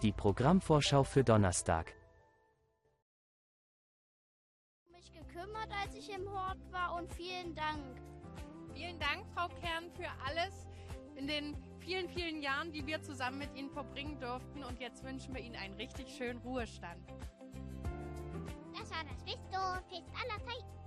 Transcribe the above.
Die Programmvorschau für Donnerstag. Mich gekümmert, als ich im Hort war, und vielen Dank. Vielen Dank, Frau Kern, für alles in den vielen, vielen Jahren, die wir zusammen mit Ihnen verbringen durften. Und jetzt wünschen wir Ihnen einen richtig schönen Ruhestand. Das war das Beste Fest aller Zeiten.